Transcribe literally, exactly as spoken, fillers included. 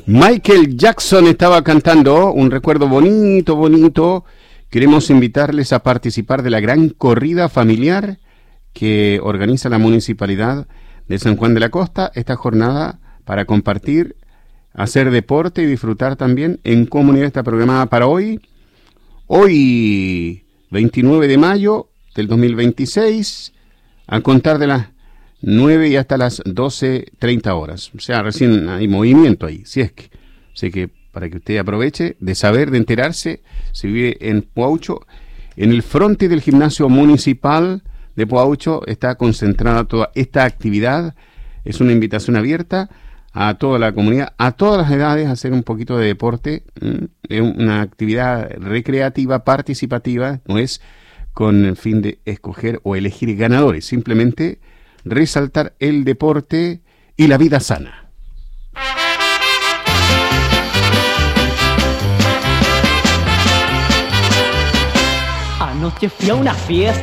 Michael Jackson estaba cantando un recuerdo bonito, bonito. Queremos invitarles a participar de la gran corrida familiar que organiza la Municipalidad de San Juan de la Costa. Esta jornada para compartir, hacer deporte y disfrutar también en comunidad. Está programada para hoy, hoy veintinueve de mayo del dos mil veintiséis, a contar de las nueve y hasta las doce treinta horas. O sea, recién hay movimiento ahí, si es que. Así que para que usted aproveche de saber, de enterarse, se vive en Puaucho, en el frente del gimnasio municipal de Puaucho está concentrada toda esta actividad. Es una invitación abierta a toda la comunidad, a todas las edades, a hacer un poquito de deporte. Es una actividad recreativa, participativa, no es con el fin de escoger o elegir ganadores, simplemente resaltar el deporte y la vida sana. Anoche fui a una fiesta